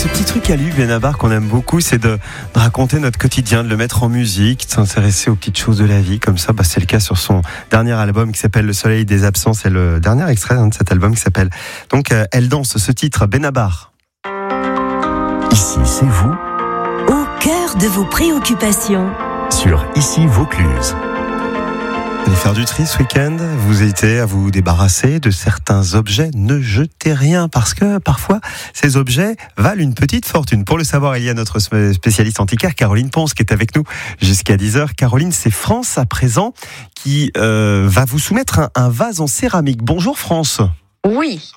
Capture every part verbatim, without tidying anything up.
ce petit truc à lui, Benabar, qu'on aime beaucoup, c'est de, de raconter notre quotidien, de le mettre en musique, de s'intéresser aux petites choses de la vie. Comme ça, bah, c'est le cas sur son dernier album qui s'appelle Le Soleil des Absents. C'est le dernier extrait hein, de cet album qui s'appelle donc euh, Elle danse, ce titre, Benabar. Ici, c'est vous. Au cœur de vos préoccupations. Sur Ici Vaucluse. Vous allez faire du tri ce week-end, vous hésitez à vous débarrasser de certains objets, ne jetez rien parce que parfois ces objets valent une petite fortune. Pour le savoir, il y a notre spécialiste antiquaire Caroline Ponce qui est avec nous jusqu'à dix heures. Caroline, c'est France à présent qui euh, va vous soumettre un, un vase en céramique. Bonjour France. Oui.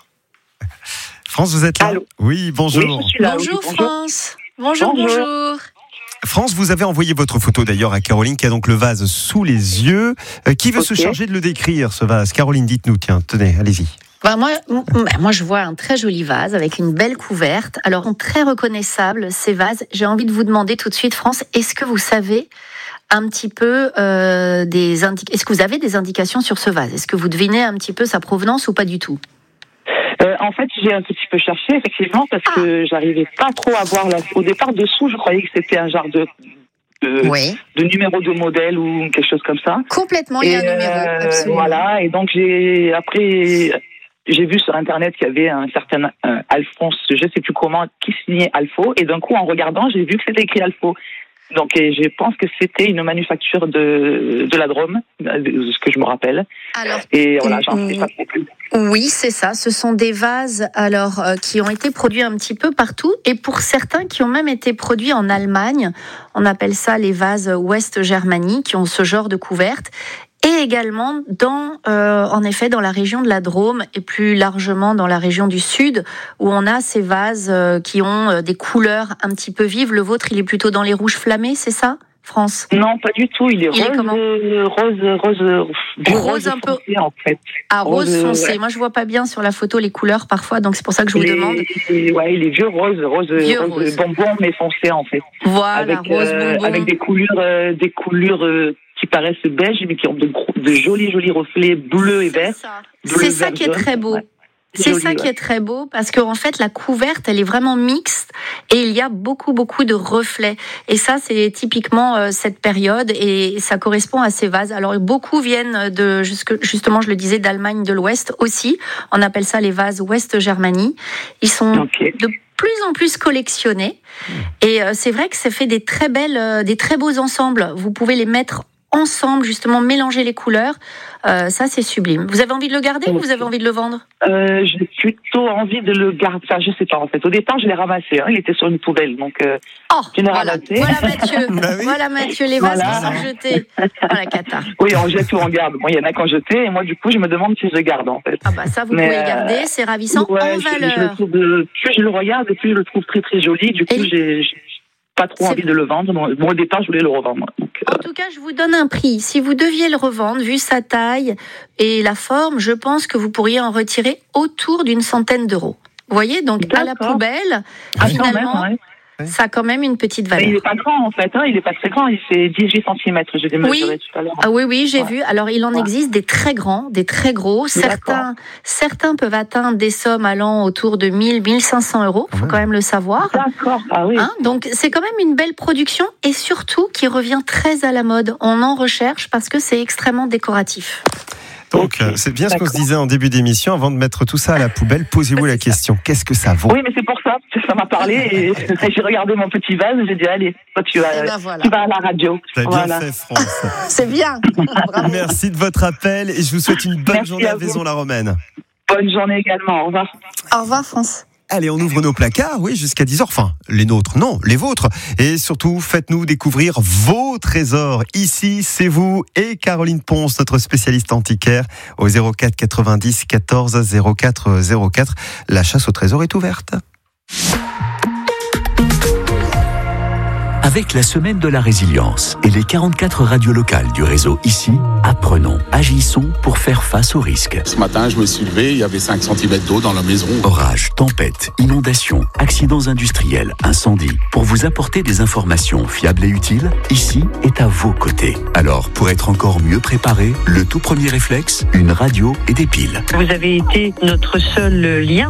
France, vous êtes là? Allô. Oui, bonjour. Oui, je suis là, Bonjour oui, France. Bonjour, bonjour. bonjour. France, vous avez envoyé votre photo d'ailleurs à Caroline qui a donc le vase sous les yeux. Euh, qui veut okay. se charger de le décrire, ce vase? Caroline, dites-nous, tiens, tenez, allez-y. Bah moi, moi, je vois un très joli vase avec une belle couverte. Alors, très reconnaissable, ces vases. J'ai envie de vous demander tout de suite, France, est-ce que vous savez un petit peu euh, des indi- est-ce que vous avez des indications sur ce vase? Est-ce que vous devinez un petit peu sa provenance ou pas du tout? Euh, en fait, j'ai un petit peu cherché, effectivement, parce ah. que j'arrivais pas trop à voir. La... Au départ, dessous, je croyais que c'était un genre de, de, oui. de numéro de modèle ou quelque chose comme ça. Complètement, il y a un numéro, euh, absolument. Voilà, et donc j'ai après j'ai vu sur Internet qu'il y avait un certain euh, Alphonse, je sais plus comment, qui signait Alpho, et d'un coup, en regardant, j'ai vu que c'était écrit Alpho. Donc, et je pense que c'était une manufacture de, de la Drôme, de ce que je me rappelle. Alors, et voilà, j'en sais pas trop plus. Oui, c'est ça. Ce sont des vases alors euh, qui ont été produits un petit peu partout, et pour certains qui ont même été produits en Allemagne. On appelle ça les vases West Germany, qui ont ce genre de couverte. Et également dans, euh, en effet, dans la région de la Drôme et plus largement dans la région du Sud, où on a ces vases euh, qui ont euh, des couleurs un petit peu vives. Le vôtre, il est plutôt dans les rouges flammés, c'est ça, France? Non, pas du tout. Il est il rose, est comment rose, rose, rose, rose, rose un peu foncé, en fait. Ah, rose, rose foncé. Ouais. Moi, je vois pas bien sur la photo les couleurs parfois, donc c'est pour ça que je vous les, demande. Les, ouais, il est vieux rose, rose, vieux rose, rose. bonbon, mais foncé en fait. Voilà, avec, rose euh, bonbon. Avec des coulures, euh, des couleurs. Euh, qui paraissent beige, mais qui ont de, de jolis, jolis reflets bleus et verts. C'est ça, c'est ça qui est très beau. Ouais. C'est joli, ça qui ouais. est très beau, parce qu'en fait, la couverte, elle est vraiment mixte, et il y a beaucoup, beaucoup de reflets. Et ça, c'est typiquement euh, cette période, et ça correspond à ces vases. Alors, beaucoup viennent de, justement, je le disais, d'Allemagne de l'Ouest aussi. On appelle ça les vases West Germany. Ils sont okay. de plus en plus collectionnés. Et euh, c'est vrai que ça fait des très belles, euh, des très beaux ensembles. Vous pouvez les mettre ensemble, justement, mélanger les couleurs. Euh, ça, c'est sublime. Vous avez envie de le garder ou vous avez envie de le vendre? euh, J'ai plutôt envie de le garder. Enfin, je sais pas, en fait. Au départ, je l'ai ramassé. Hein. Il était sur une poubelle, donc euh, oh, je l'ai voilà. ramassé. Voilà, Mathieu. bah oui. Voilà, Mathieu. Les vases voilà. qui sont jetés. Voilà, cata. Oui, on jette ou on garde. Bon, il y en a qu'on jetait, et moi, du coup, je me demande si je garde, en fait. Ah bah ça, vous Mais pouvez euh, garder. C'est ravissant. Ouais, en je, valeur. Je le trouve, euh, plus je le regarde, plus je le trouve très, très joli. Du coup, et j'ai... j'ai pas trop c'est... envie de le vendre. Bon, au départ, je voulais le revendre. Donc, euh... En tout cas, je vous donne un prix. Si vous deviez le revendre, vu sa taille et la forme, je pense que vous pourriez en retirer autour d'une centaine d'euros. Vous voyez, donc D'accord. à la poubelle, ah, finalement, même, ouais. ça a quand même une petite valeur. Mais il n'est pas grand, en fait. Hein. Il n'est pas très grand. Il fait dix-huit centimètres. J'ai démesuré oui. tout à l'heure. Ah oui, oui, j'ai ouais. vu. Alors, il en ouais. existe des très grands, des très gros. Certains, certains peuvent atteindre des sommes allant autour de mille, mille cinq cents euros. Il faut quand même le savoir. D'accord. Ah oui. Hein, donc, c'est quand même une belle production et surtout qui revient très à la mode. On en recherche parce que c'est extrêmement décoratif. Donc, okay. c'est bien D'accord. ce qu'on se disait en début d'émission. Avant de mettre tout ça à la poubelle, posez-vous la question. Qu'est-ce que ça vaut? Oui, mais c'est pour ça. Ça m'a parlé et j'ai regardé mon petit vase et j'ai dit, allez, toi, tu vas, ben voilà. tu vas à la radio. T'as voilà. bien fait, France. C'est bien. Bravo. Merci de votre appel et je vous souhaite une bonne Merci journée à, à Vaison-la-Romaine. Bonne journée également. Au revoir. Au revoir, France. Allez, on ouvre nos placards, oui, jusqu'à dix heures. Enfin, les nôtres, non, les vôtres. Et surtout, faites-nous découvrir vos trésors. Ici, c'est vous et Caroline Ponce, notre spécialiste antiquaire, au zéro quatre quatre-vingt-dix quatorze zéro quatre zéro quatre. La chasse au trésor est ouverte. Avec la semaine de la résilience et les quarante-quatre radios locales du réseau Ici, apprenons, agissons pour faire face aux risques. Ce matin, je me suis levé, il y avait cinq centimètres d'eau dans la maison. Orages, tempêtes, inondations, accidents industriels, incendies. Pour vous apporter des informations fiables et utiles, Ici est à vos côtés. Alors, pour être encore mieux préparé, le tout premier réflexe, une radio et des piles. Vous avez été notre seul lien